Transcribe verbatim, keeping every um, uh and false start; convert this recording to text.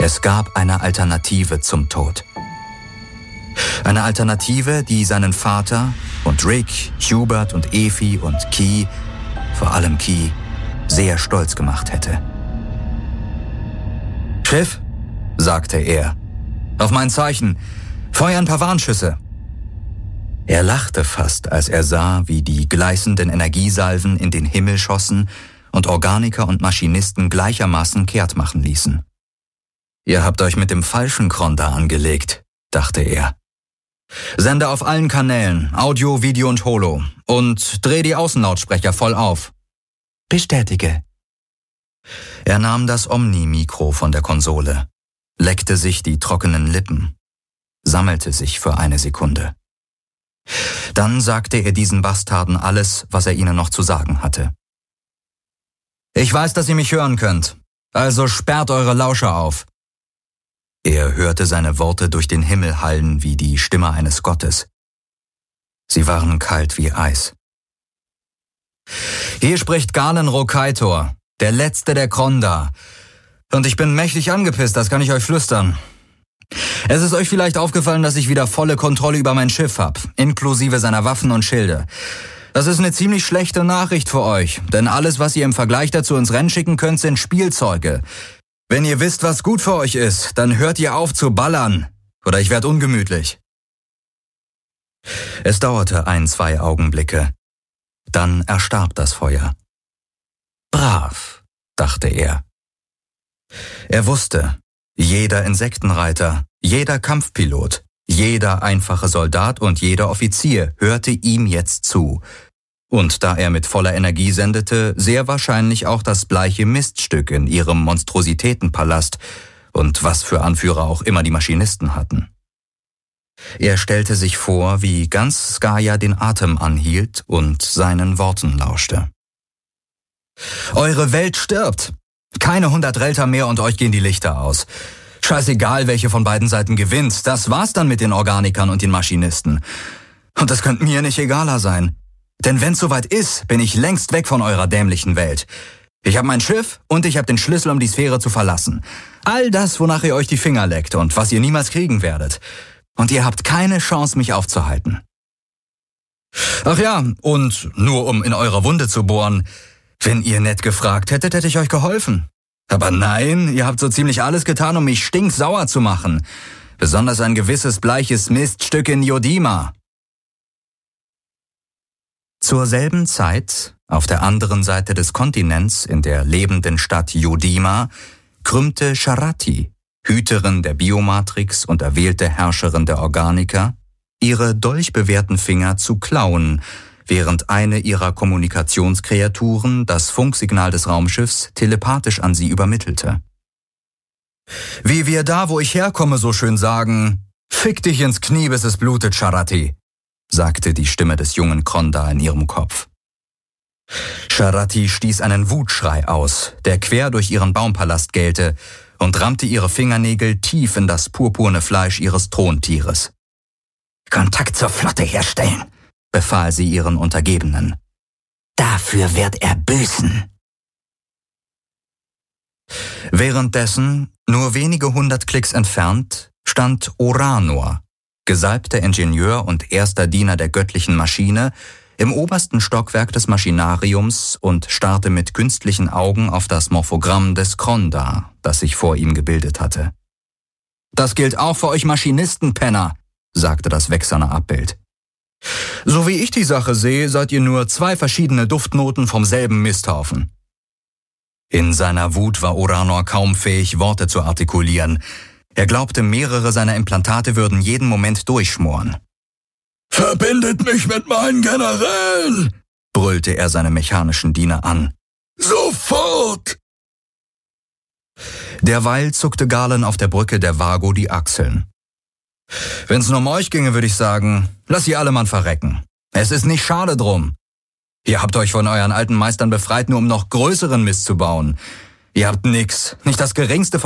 Es gab eine Alternative zum Tod. Eine Alternative, die seinen Vater und Rick, Hubert und Effie und Key, vor allem Key, sehr stolz gemacht hätte. »Schiff«, sagte er, »auf mein Zeichen, feuer ein paar Warnschüsse.« Er lachte fast, als er sah, wie die gleißenden Energiesalven in den Himmel schossen und Organiker und Maschinisten gleichermaßen kehrt machen ließen. »Ihr habt euch mit dem falschen Kronda angelegt«, dachte er. »Sende auf allen Kanälen, Audio, Video und Holo, und dreh die Außenlautsprecher voll auf.« »Bestätige.« Er nahm das Omni-Mikro von der Konsole, leckte sich die trockenen Lippen, sammelte sich für eine Sekunde. Dann sagte er diesen Bastarden alles, was er ihnen noch zu sagen hatte. »Ich weiß, dass ihr mich hören könnt, also sperrt eure Lauscher auf.« Er hörte seine Worte durch den Himmel hallen wie die Stimme eines Gottes. Sie waren kalt wie Eis. »Hier spricht Galen Rokaitor, der Letzte der Kronda. Und ich bin mächtig angepisst, das kann ich euch flüstern. Es ist euch vielleicht aufgefallen, dass ich wieder volle Kontrolle über mein Schiff habe, inklusive seiner Waffen und Schilde. Das ist eine ziemlich schlechte Nachricht für euch, denn alles, was ihr im Vergleich dazu ins Rennen schicken könnt, sind Spielzeuge. Wenn ihr wisst, was gut für euch ist, dann hört ihr auf zu ballern, oder ich werde ungemütlich.« Es dauerte ein, zwei Augenblicke. Dann erstarb das Feuer. Brav, dachte er. Er wusste, jeder Insektenreiter, jeder Kampfpilot, jeder einfache Soldat und jeder Offizier hörte ihm jetzt zu. Und da er mit voller Energie sendete, sehr wahrscheinlich auch das bleiche Miststück in ihrem Monstrositätenpalast und was für Anführer auch immer die Maschinisten hatten. Er stellte sich vor, wie ganz Skaya den Atem anhielt und seinen Worten lauschte. »Eure Welt stirbt. Keine hundert Relta mehr und euch gehen die Lichter aus. Scheißegal, welche von beiden Seiten gewinnt, das war's dann mit den Organikern und den Maschinisten. Und das könnte mir nicht egaler sein. Denn wenn's soweit ist, bin ich längst weg von eurer dämlichen Welt. Ich habe mein Schiff und ich habe den Schlüssel, um die Sphäre zu verlassen. All das, wonach ihr euch die Finger leckt und was ihr niemals kriegen werdet. Und ihr habt keine Chance, mich aufzuhalten. Ach ja, und nur um in eurer Wunde zu bohren, wenn ihr nett gefragt hättet, hätte ich euch geholfen. Aber nein, ihr habt so ziemlich alles getan, um mich stinksauer zu machen. Besonders ein gewisses bleiches Miststück in Yodima.« Zur selben Zeit, auf der anderen Seite des Kontinents, in der lebenden Stadt Yodima, krümmte Sharati, Hüterin der Biomatrix und erwählte Herrscherin der Organiker, ihre dolchbewehrten Finger zu klauen, während eine ihrer Kommunikationskreaturen das Funksignal des Raumschiffs telepathisch an sie übermittelte. »Wie wir da, wo ich herkomme, so schön sagen, fick dich ins Knie, bis es blutet, Sharati«, sagte die Stimme des jungen Kronda in ihrem Kopf. Sharati stieß einen Wutschrei aus, der quer durch ihren Baumpalast gellte, und rammte ihre Fingernägel tief in das purpurne Fleisch ihres Throntieres. »Kontakt zur Flotte herstellen«, befahl sie ihren Untergebenen. »Dafür wird er büßen.« Währenddessen, nur wenige hundert Klicks entfernt, stand Oranor, gesalbter Ingenieur und erster Diener der göttlichen Maschine, im obersten Stockwerk des Maschinariums und starrte mit künstlichen Augen auf das Morphogramm des Kronda, das sich vor ihm gebildet hatte. »Das gilt auch für euch Maschinisten, Penner«, sagte das wächserne Abbild. »So wie ich die Sache sehe, seid ihr nur zwei verschiedene Duftnoten vom selben Misthaufen.« In seiner Wut war Oranor kaum fähig, Worte zu artikulieren. Er glaubte, mehrere seiner Implantate würden jeden Moment durchschmoren. »Verbindet mich mit meinen Generälen«, brüllte er seine mechanischen Diener an. »Sofort!« Derweil zuckte Galen auf der Brücke der Vago die Achseln. »Wenn's nur um euch ginge, würde ich sagen, lass ihr alle Mann verrecken. Es ist nicht schade drum. Ihr habt euch von euren alten Meistern befreit, nur um noch größeren Mist zu bauen. Ihr habt nix, nicht das geringste von